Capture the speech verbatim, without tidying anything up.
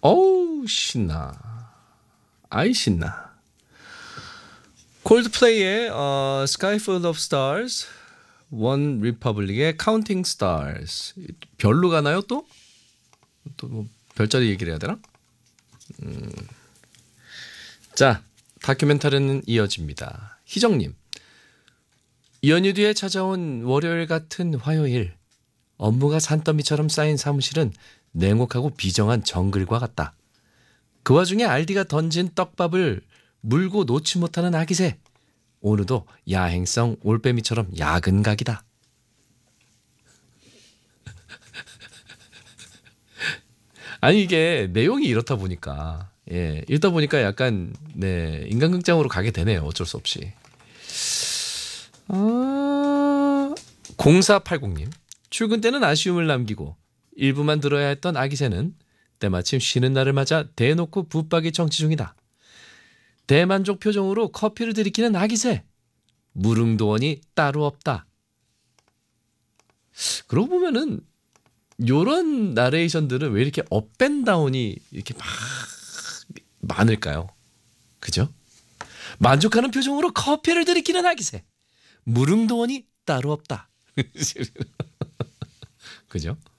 어우 신나. 아이 신나. 콜드플레이의 어, Sky Full of Stars, 원 리퍼블릭의 Counting Stars. 별로 가나요 또? 또 뭐 별자리 얘기를 해야 되나? 음. 자, 다큐멘터리는 이어집니다. 희정님, 연휴 뒤에 찾아온 월요일 같은 화요일, 업무가 산더미처럼 쌓인 사무실은 냉혹하고 비정한 정글과 같다. 그 와중에 알디가 던진 떡밥을 물고 놓지 못하는 아기새. 오늘도 야행성 올빼미처럼 야근각이다. 아니 이게 내용이 이렇다 보니까 예 읽다 보니까 약간 네 인간극장으로 가게 되네요. 어쩔 수 없이. 아, 공사팔공님, 출근 때는 아쉬움을 남기고 일부만 들어야 했던 아기새는 때마침 쉬는 날을 맞아 대놓고 붙박이 정치 중이다. 대만족 표정으로 커피를 들이키는 아기새. 무릉도원이 따로 없다. 그러고 보면은 요런 나레이션들은 왜 이렇게 업앤다운이 이렇게 막 많을까요? 그죠? 만족하는 표정으로 커피를 들이키는 아기새. 무릉도원이 따로 없다. 그죠?